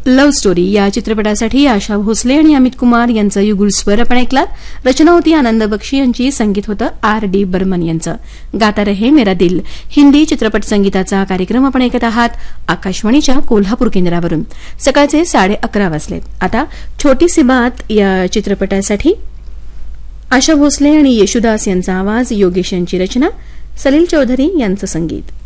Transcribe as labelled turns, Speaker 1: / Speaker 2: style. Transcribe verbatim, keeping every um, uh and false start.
Speaker 1: Love story या चित्रपटासाठी आशा भोसले आणि अमित कुमार यांचा युगुल स्वर आपण ऐकलात. रचना होती आनंद बक्षी यांची, संगीत होतं आर डी बर्मन यांचं. गाता रहे मेरा दिल हिंदी चित्रपट संगीताचा कार्यक्रम आपण ऐकत आहात आकाशवाणीच्या कोल्हापूर केंद्रावरून. सकाळचे साडे अकरा वाजलेत. आता छोटी सी बात या चित्रपटासाठी आशा भोसले आणि येशुदास यांचा आवाज, योगेश यांची रचना, सलील चौधरी यांचं संगीत.